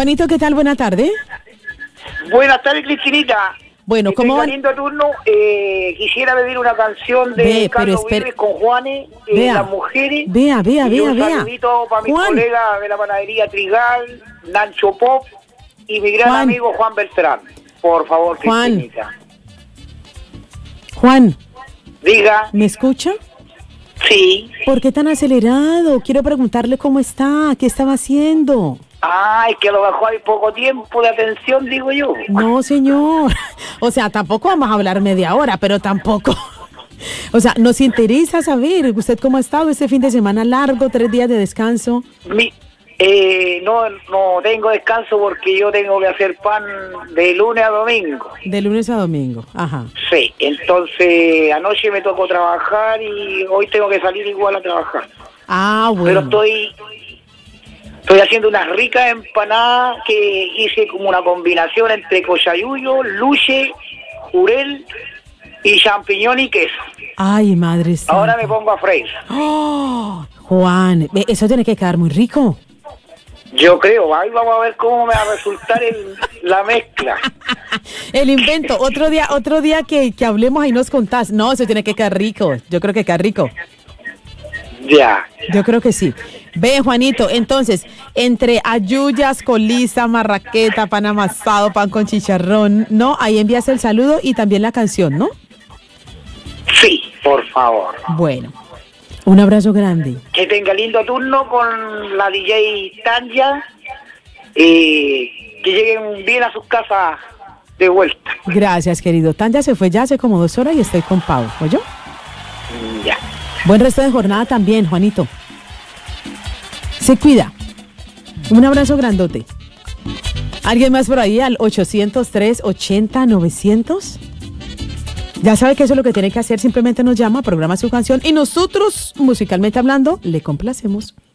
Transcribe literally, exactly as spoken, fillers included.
Juanito, ¿qué tal? Buena tarde. Buenas tardes, Cristinita. Bueno, ¿cómo van? Lindo turno. Eh, quisiera pedir una canción de Ve, Carlos pero espere- Vives con Juanes, eh, Vea, Las Mujeres. vea, vea, y vea, un vea. saludito para mis Juan. colegas de la panadería Trigal, Nacho Pop y mi gran Juan. amigo Juan Beltrán. Por favor, Juan. Cristinita. Juan, Diga, ¿me escucha? sí. ¿Por qué tan acelerado? Quiero preguntarle cómo está, qué estaba haciendo. Ah, es que a lo mejor hay poco tiempo de atención, digo yo. No, señor. O sea, tampoco vamos a hablar media hora, pero tampoco. O sea, nos interesa saber usted cómo ha estado este fin de semana largo, tres días de descanso. Mi, eh, no, no tengo descanso porque yo tengo que hacer pan de lunes a domingo. De lunes a domingo. Ajá. Sí, entonces anoche me tocó trabajar y hoy tengo que salir igual a trabajar. Ah, Pero bueno. estoy estoy haciendo unas ricas empanadas que hice como una combinación entre cochayuyo, luche, jurel y champiñón y queso. Ay, madre santa. Ahora me pongo a freír. ¡Oh! Juan, ve, eso tiene que quedar muy rico. Yo creo, ahí vamos a ver cómo me va a resultar el, la mezcla. El invento, otro día, otro día que, que hablemos y nos contás. No, eso tiene que quedar rico. Yo creo que queda rico. Ya. Yo creo que sí. Ve, Juanito, entonces, entre ayuyas, colisa, marraqueta, pan amasado, pan con chicharrón, ¿no? Ahí envías el saludo y también la canción, ¿no? Sí, por favor. Bueno, un abrazo grande. Que tenga lindo turno con la D J Tanya y que lleguen bien a sus casas de vuelta. Gracias, querido. Tanya se fue ya hace como dos horas y estoy con Pau, ¿oyó? Ya. Buen resto de jornada también, Juanito. Se cuida. Un abrazo grandote. ¿Alguien más por ahí al ochocientos tres ochenta novecientos? Ya sabe que eso es lo que tiene que hacer. Simplemente nos llama, programa su canción y nosotros, musicalmente hablando, le complacemos.